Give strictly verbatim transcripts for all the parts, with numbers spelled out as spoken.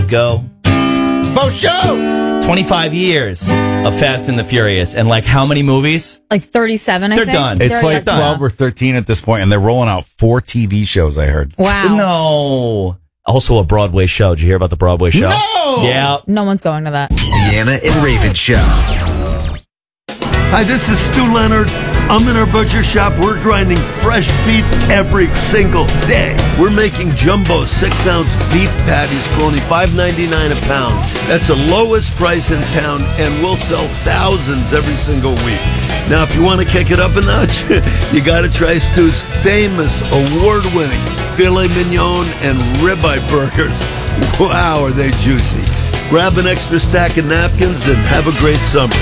ago. Faux show! twenty-five years of Fast and the Furious. And like how many movies? Like thirty-seven, I They're think. done. It's They're like done. twelve or thirteen at this point, and they're rolling out four T V shows, I heard. Wow. No. Also a Broadway show. Did you hear about the Broadway show? No! Yeah. No one's going to that. The Anna and Raven Show. Hi, this is Stu Leonard. I'm in our butcher shop. We're grinding fresh beef every single day. We're making jumbo six-ounce beef patties for only five ninety-nine a pound. That's the lowest price in town, and we'll sell thousands every single week. Now, if you want to kick it up a notch, you got to try Stu's famous, award-winning filet mignon and ribeye burgers. Wow, are they juicy. Grab an extra stack of napkins and have a great summer.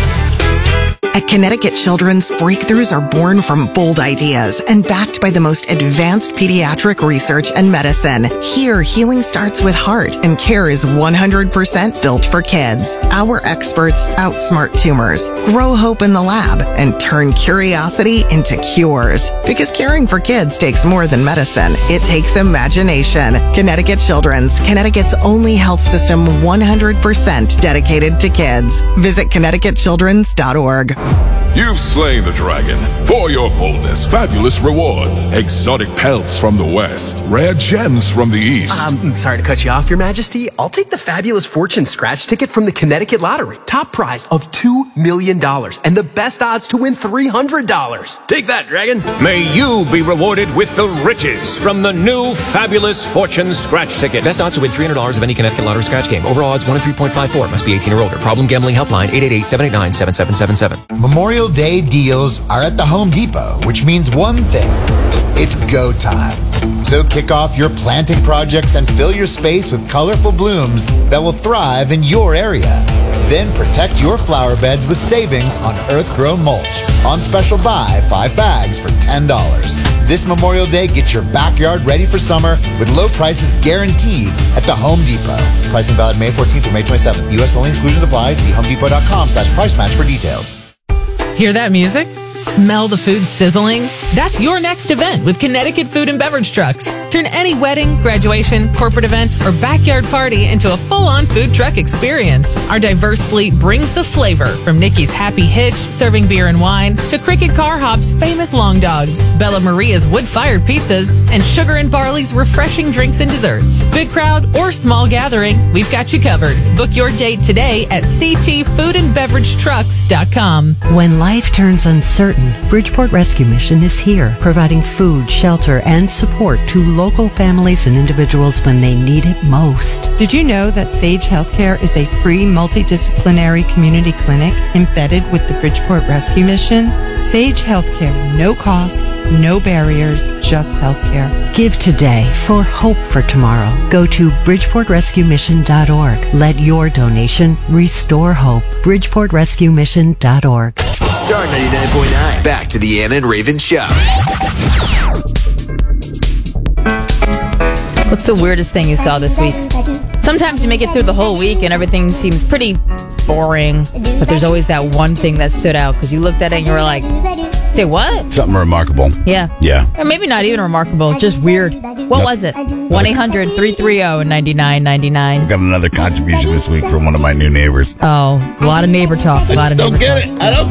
At Connecticut Children's, breakthroughs are born from bold ideas and backed by the most advanced pediatric research and medicine. Here, healing starts with heart, and care is one hundred percent built for kids. Our experts outsmart tumors, grow hope in the lab, and turn curiosity into cures. Because caring for kids takes more than medicine. It takes imagination. Connecticut Children's, Connecticut's only health system one hundred percent dedicated to kids. Visit Connecticut Children's dot org. You've slain the dragon. For your boldness, fabulous rewards, exotic pelts from the west, rare gems from the east. I'm sorry to cut you off, Your Majesty. I'll take the Fabulous Fortune scratch ticket from the Connecticut Lottery. Top prize of two million dollars and the best odds to win three hundred dollars. Take that, dragon. May you be rewarded with the riches from the new Fabulous Fortune scratch ticket. Best odds to win three hundred dollars of any Connecticut Lottery scratch game. Overall odds one in three point five four. Must be eighteen or older. Problem gambling helpline eight eight eight, seven eight nine, seven seven seven seven. Memorial Day deals are at the Home Depot, which means one thing. It's go time. So kick off your planting projects and fill your space with colorful blooms that will thrive in your area. Then protect your flower beds with savings on earth-grown mulch. On special buy, five bags for ten dollars. This Memorial Day, get your backyard ready for summer with low prices guaranteed at the Home Depot. Pricing valid May fourteenth through May twenty-seventh. U S only exclusions apply. See homedepot.com slash price match for details. Hear that music? Smell the food sizzling? That's your next event with Connecticut Food and Beverage Trucks. Turn any wedding, graduation, corporate event, or backyard party into a full-on food truck experience. Our diverse fleet brings the flavor from Nikki's Happy Hitch, serving beer and wine, to Cricket Car Hop's famous long dogs, Bella Maria's wood-fired pizzas, and Sugar and Barley's refreshing drinks and desserts. Big crowd or small gathering, we've got you covered. Book your date today at c t food and beverage trucks dot com. When life turns uncertain, Bridgeport Rescue Mission is here, providing food, shelter, and support to local families and individuals when they need it most. Did you know that Sage Healthcare is a free multidisciplinary community clinic embedded with the Bridgeport Rescue Mission? Sage Healthcare, no cost, no barriers, just healthcare. Give today for hope for tomorrow. Go to bridgeport rescue mission dot org. Let your donation restore hope. bridgeport rescue mission dot org. Star ninety-nine point nine. Back to the Anna and Raven Show. What's the weirdest thing you saw this week? Sometimes you make it through the whole week and everything seems pretty boring, but there's always that one thing that stood out because you looked at it and you were like, say what? Something remarkable. Yeah. Yeah. Or maybe not even remarkable, just weird. What Nope. was it? one eight hundred three three zero nine nine nine nine. Got another contribution this week from one of my new neighbors. Oh, a lot of neighbor talk. A lot I just of don't neighbor get talk. it. I don't